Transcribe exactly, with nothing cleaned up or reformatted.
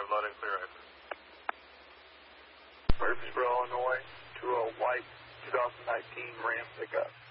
loud and clear. Murfreesboro, Illinois, two oh white, two thousand nineteen Ram pickup.